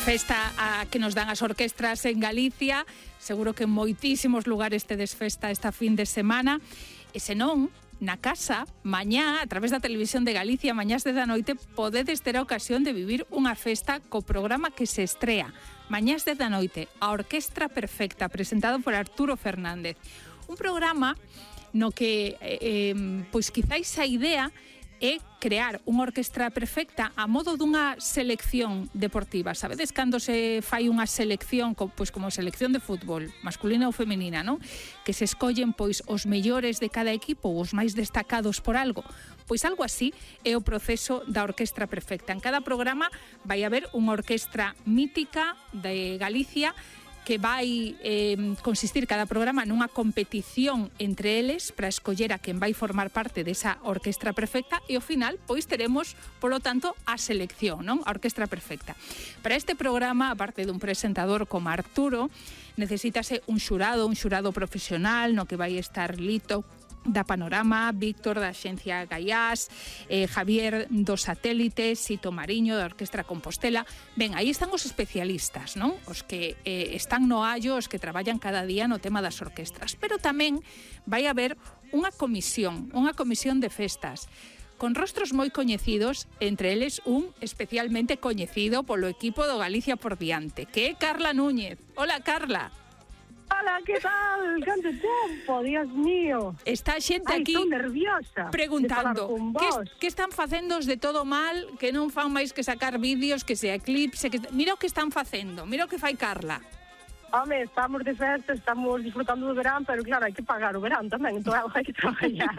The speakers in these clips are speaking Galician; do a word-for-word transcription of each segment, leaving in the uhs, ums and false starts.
Festa a que nos dan as orquestras en Galicia, seguro que en moitísimos lugares tedes festa esta fin de semana, e se non, na casa, mañá, a través da Televisión de Galicia, mañás de da noite, podedes ter a ocasión de vivir unha festa co programa que se estrea. Mañás de da noite, a Orquestra Perfecta, presentado por Arturo Fernández. Un programa no que, eh, pois quizáis a idea é crear unha orquestra perfecta a modo dunha selección deportiva. Sabedes cando se fai unha selección, pois como selección de fútbol, masculina ou feminina, non? Que se escollen pois os mellores de cada equipo ou os máis destacados por algo. Pois algo así é o proceso da orquestra perfecta. En cada programa vai haber unha orquestra mítica de Galicia que vai eh, consistir cada programa nunha competición entre eles para escoller a quen vai formar parte desa orquestra perfecta e ao final, pois, teremos, polo tanto, a selección, non? A orquestra perfecta. Para este programa, aparte dun presentador como Arturo, necesítase un xurado, un xurado profesional no que vai estar Lito da Panorama, Víctor da Axencia Gaiás, eh, Javier do Satélite, Sito Mariño da Orquestra Compostela. Ben, aí están os especialistas, non? Os que eh, están no allo, os que traballan cada día no tema das orquestras. Pero tamén vai haber unha comisión, unha comisión de festas, con rostros moi coñecidos, entre eles un especialmente coñecido polo equipo do Galicia por diante, que é Carla Núñez. Hola, Carla. Hola, que tal? Canto tempo, Dios mío. Está a xente Ai, aquí estou nerviosa preguntando que, vos. que están facendo os de todo mal, que non fan máis que sacar vídeos, que se eclipse, que... Mira o que están facendo, mira o que fai Carla. Home, estamos de festa, estamos disfrutando do verán, pero claro, hai que pagar o verán tamén, entón hai que traballar.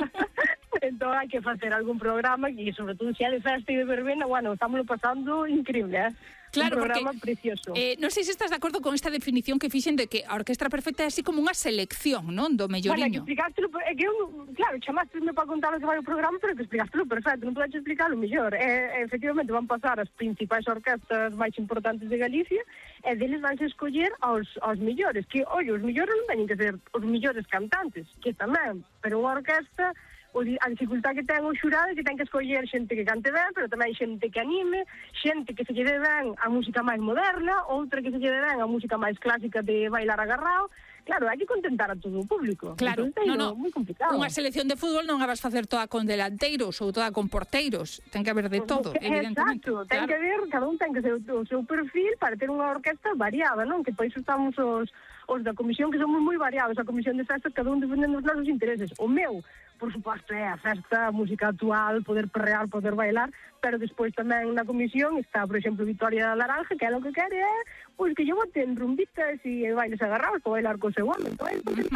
Entón hai que facer algún programa e sobre todo se é de festa e de verbena, bueno, estamos pasando increíble, eh? Claro, un programa porque, precioso. Eh, non sei se estás de acordo con esta definición que fixen de que a Orquestra Perfecta é así como unha selección, non? Do melloriño. Bueno, que explicaste, é que eu, claro, chamaste-me para contar o que vai o programa, pero que explicaste perfecto, non podes explicar o mellor. Eh, efectivamente, van pasar as principais orquestas máis importantes de Galicia, e deles van a escoller aos, aos mellores, que, oi, os mellores non teñen que ser os mellores cantantes, que tamén, pero unha orquesta... a dificultad que ten o xurado é que ten que escoller xente que cante ben, pero tamén xente que anime, xente que se lle dé ben a música máis moderna, outra que se lle dé ben a música máis clásica de bailar agarrado. Claro, hai que contentar a todo o público. Claro, entón, no, no. moi complicado. Unha selección de fútbol non a vas facer toda con delanteiros ou toda con porteiros. Ten que haber de todo, evidentemente. Exacto, ten claro. que ver, cada un ten que ser o seu perfil para ter unha orquesta variada, non? Que pois estamos os, os da comisión que somos moi variados, a comisión de festas, cada un defendendo os nosos intereses. O meu, por suposto, é a festa, a música actual, poder perrear, poder bailar, pero despois tamén na comisión está, por exemplo, Victoria Laranja, que é o que quere é, pois que lle boten rumbitas e bailes agarrados para bailar co seu home. Entón,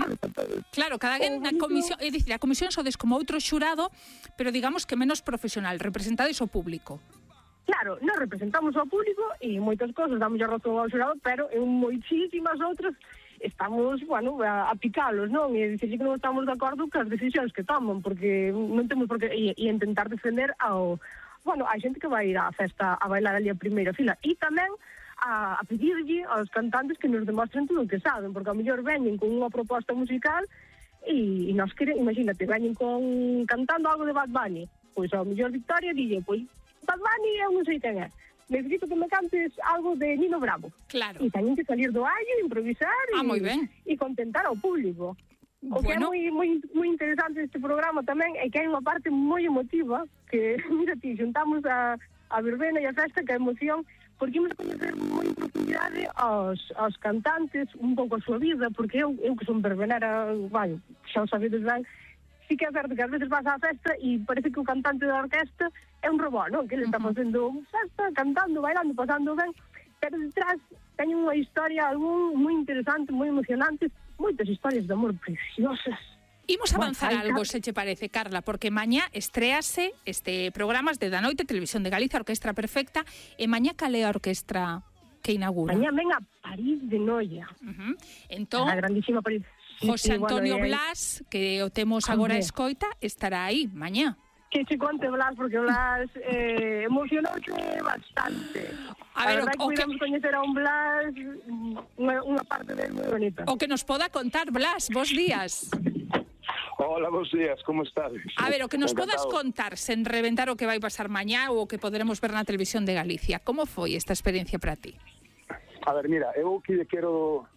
claro, cada quen na comisión, é dicir, a comisión sodes como outro xurado, pero digamos que menos profesional, representades o público. Claro, nos representamos ao público e moitas cosas damos a razón ao xurado, pero en moitísimas outras estamos, bueno, a, a picalos, non? E dicir que non estamos de acordo con as decisións que toman, porque non temos por que e, e intentar defender ao, bueno, a xente que vai ir á festa a bailar ali a primeira fila e tamén a, a pedirlle aos cantantes que nos demostren todo o que saben, porque ao mellor veñen con unha proposta musical e, e nos queren, imagínate, veñen con cantando algo de Bad Bunny, pois ao mellor Victoria dille, pois Bad Bunny eu non sei quen é, necesito que me cantes algo de Nino Bravo. Claro. E teñen que salir do allo, improvisar ah, e, e contentar ao público. O que bueno. é moi, moi, moi interesante deste programa tamén é que hai unha parte moi emotiva que, mira ti, juntamos a, a verbena e a festa que a emoción, porque imos coñecer moi en profundidade aos, aos cantantes, un pouco a súa vida, porque eu, eu que son verbenera, bueno, xa o sabedes ben, sí que é certo que ás veces vas á festa e parece que o cantante da orquesta é un robot, non? Que ele está facendo festa, cantando, bailando, pasando ben, pero detrás teñen unha historia algún moi interesante, moi emocionante, moitas historias de amor preciosas. Imos avanzar bueno, algo, se che parece, Carla, porque mañá estréase este programas de da noite, Televisión de Galicia, Orquestra Perfecta, e mañá cal é a orquestra que inaugura? Mañá ven a París de Noia. Uh-huh. Entón, a grandísima París. José Antonio bueno, Blas, que o temos agora escoita, estará aí mañá. Que che conte Blas, porque Blas eh, emocionouche bastante. A, a ver, verdade o, que podemos que... coñecer a un Blas, unha, unha parte dele moi bonita. O que nos poda contar, Blas, bos días. Hola, bons días, como estades? A ver, o que nos Encantado. podas contar sen reventar o que vai pasar mañá ou o que poderemos ver na televisión de Galicia. Como foi esta experiencia para ti? A ver, mira, eu que quero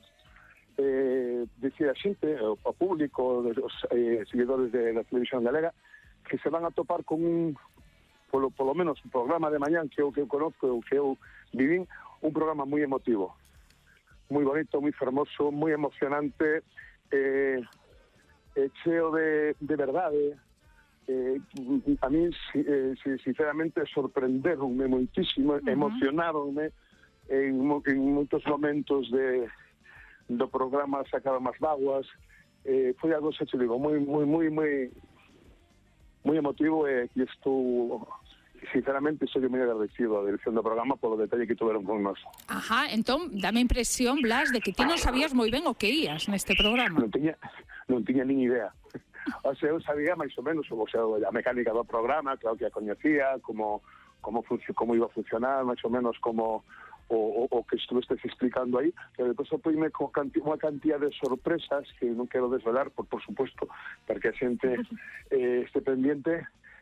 eh, dicir a xente, ao público, os eh, seguidores de la televisión galega, que se van a topar con un, polo, polo menos, un programa de mañán que eu, que eu conozco, que eu vivín, un programa moi emotivo, moi bonito, moi fermoso, moi emocionante, eh, eh, cheo de, de verdade. Eh, a mí, eh, sinceramente, sorprenderonme moitísimo, uh-huh. emocionaronme en, en moitos momentos de, do programa, sacaron as vaguas. Eh, foi algo, xa te digo, moi, moi, moi, moi, moi emotivo, e eh, estou, sinceramente, soy moi agradecido a dirección do programa polo detalle que tuveron con nós. Ajá, entón, dame impresión, Blas, de que ti non sabías moi ben o que ías neste programa. Non tiña, non tiña nin idea. O sea, eu sabía máis ou menos o sea, a mecánica do programa, claro que a coñecía, como, como, como iba a funcionar, máis ou menos como o, o, o que estuvestes explicando aí, pero depois apoime con canti, unha cantidad de sorpresas que non quero desvelar, por, por supuesto, porque a xente eh, este pendiente,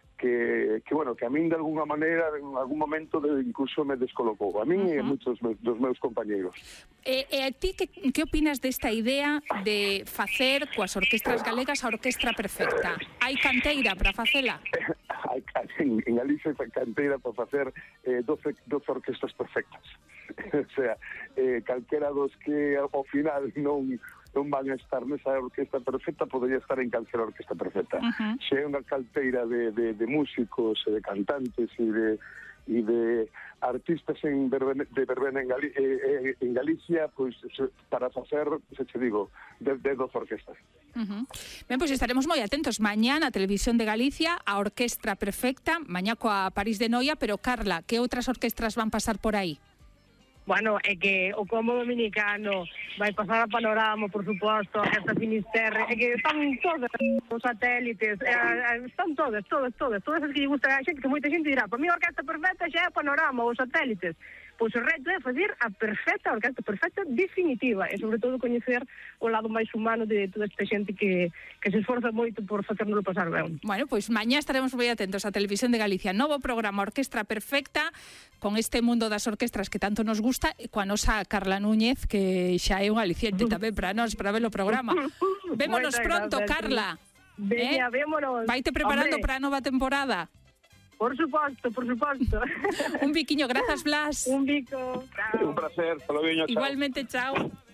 que, que, bueno, que a min de alguna maneira, en algún momento, de, incluso me descolocou. A min uh-huh. e moitos dos meus compañeiros. E, e a ti, que, que opinas desta idea de facer coas orquestras galegas a orquestra perfecta? Hai canteira para facela? Hai, en, en Galicia hai canteira para facer eh, doce, doce orquestas perfectas. O sea, eh, calquera dos que ao final non... non van a estar nesa orquesta perfecta, podría estar en calquera orquesta perfecta. Uh-huh. Se é unha calteira de, de, de músicos, de cantantes e de, e de artistas en verbena, de verbena en, Gali, eh, en Galicia, pois para facer, se te digo, de, de dos orquestas. Uh-huh. Ben, pois estaremos moi atentos mañá na Televisión de Galicia, a Orquestra Perfecta, mañá coa París de Noia, pero Carla, que outras orquestras van pasar por aí? Bueno, é que o Combo Dominicano vai pasar a Panorama, por suposto, a Orquestra Finisterre, é que están todas os satélites, é, están todas, todas, todas, todas as que lle gusta a xente, que moita xente dirá, para mí a Orquestra Perfecta xa é a Panorama, os satélites. Pois o reto é fazer a perfecta, a orquestra perfecta definitiva, e sobre todo coñecer o lado máis humano de toda esta xente que, que se esforza moito por facérnoslo pasar ben. Bueno, pois mañá estaremos moi atentos á Televisión de Galicia, novo programa Orquestra Perfecta, con este mundo das orquestras que tanto nos gusta, e coa nosa Carla Núñez, que xa é un aliciente tamén para nós, para ver o programa. Vémonos pronto, Carla. Veña, eh? vémonos. Vaite preparando para a nova temporada. Por suposto, por suposto. Un biquiño, grazas, Blas. Un bico. Chao. Un placer, hasta luego, chao. Igualmente, chao.